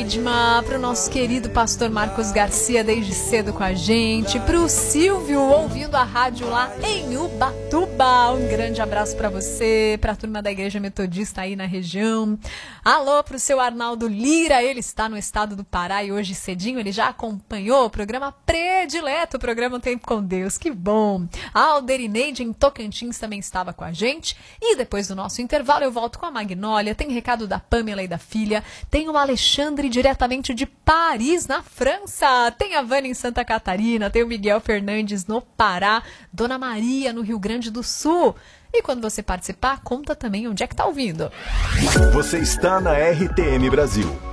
Neidma, para o nosso querido pastor Marcos Garcia, desde cedo com a gente, para o Silvio, ouvindo a rádio lá em Ubatuba. Um grande abraço para você, para a turma da Igreja Metodista aí na região. Alô para o seu Arnaldo Lira, ele está no estado do Pará e hoje cedinho ele já acompanhou o programa predileto, o programa Tempo com Deus. Que bom! A Alderineide em Tocantins também estava com a gente. E depois do nosso intervalo eu volto com a Magnólia. Tem recado da Pamela e da filha. Tem o Alexandre diretamente de Paris, na França. Tem a Vânia em Santa Catarina. Tem o Miguel Fernandes no Pará. Dona Maria no Rio Grande do Sul. E quando você participar, conta também onde é que tá ouvindo. Você está na RTM Brasil.